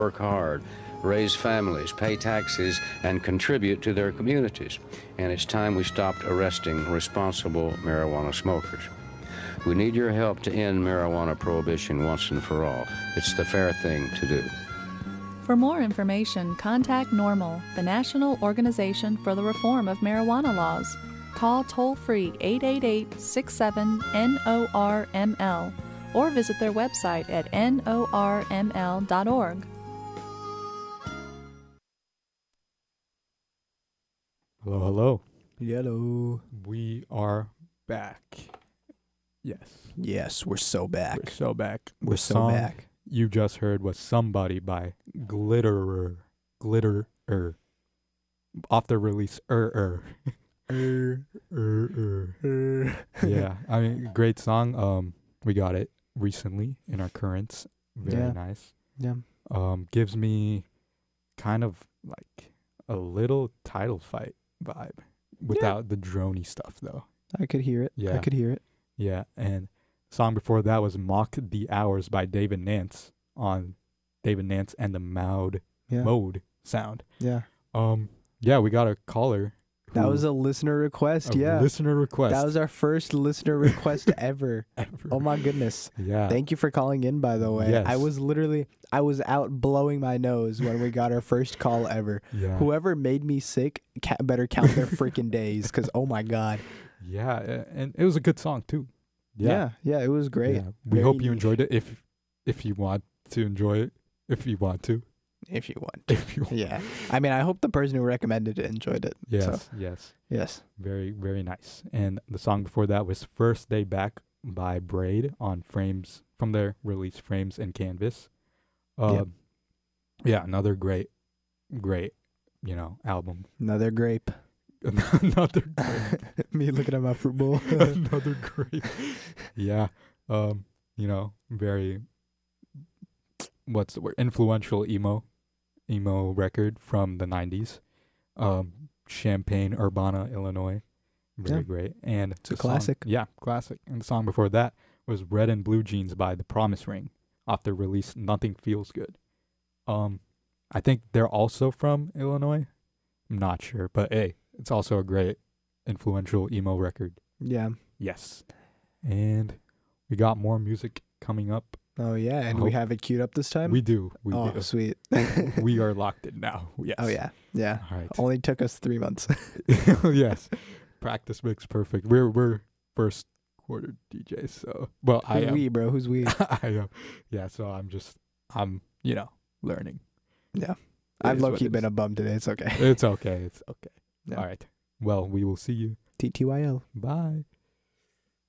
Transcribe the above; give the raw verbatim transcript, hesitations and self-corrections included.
work hard, raise families, pay taxes, and contribute to their communities. And it's time we stopped arresting responsible marijuana smokers. We need your help to end marijuana prohibition once and for all. It's the fair thing to do. For more information, contact NORML, the National Organization for the Reform of Marijuana Laws. Call toll-free eight eight eight, six seven, N O R M L or visit their website at N O R M L dot org. Hello, hello. Hello. We are back. Yes. Yes, we're so back. We're so back. We're The so song back. You just heard was Somebody by Glitterer. Glitterer. Off the release Er Er. Er, Er Er. er. Yeah. I mean, great song. Um, we got it recently in our currents. Very Yeah. nice. Yeah. Um, gives me kind of like a little title fight vibe without the drony stuff though. I could hear it. Yeah. I could hear it. Yeah, and the song before that was Mock the Hours by David Nance on David Nance and the Mode Yeah. Mode sound. Yeah. Um yeah, we got a caller. That who- was a listener request. a yeah. listener request. That was our first listener request ever. ever. Oh my goodness. Yeah. Thank you for calling in, by the way. I Yes. was literally, I was out blowing my nose when we got our first call ever. yeah. Whoever made me sick ca- better count their freaking days, because oh my God. Yeah, a- and it was a good song too. Yeah. Yeah, it was great. Yeah. We Very hope you niche. enjoyed it if if you want to enjoy it. If you want to. If you want. If you want. Yeah. I mean, I hope the person who recommended it enjoyed it. Yes, So, yes. yes. Very, very nice. And the song before that was First Day Back by Braid on Frames, from their release Frames and Canvas. Um, Yep. Yeah, another great, great, you know, album. Another grape. another great, Me looking at my fruit bowl. another great. Yeah, um, you know, very, what's the word? Influential emo, emo record from the nineties. Um, Champaign, Urbana, Illinois. Very Yeah. great. And It's a the song- classic. yeah, classic. And the song before that was Red and Blue Jeans by The Promise Ring off the release Nothing Feels Good. Um, I think they're also from Illinois. I'm not sure, but hey, it's also a great influential emo record. Yeah. Yes. And we got more music coming up. Oh, yeah. And we Hope- have it queued up this time? We do. We oh, do. sweet. We are locked in now. Yes. Oh, yeah. Yeah. All right. Only took us three months. Yes. Practice makes perfect. We're we're first quarter D Js, so well I Who's am. we, bro? Who's we? I am. Yeah, so I'm just I'm, you know, learning. Yeah. It I've is low what key it been is. a bum today. It's okay. It's okay. It's okay. Yeah. All right. Well, we will see you. T T Y L. Bye.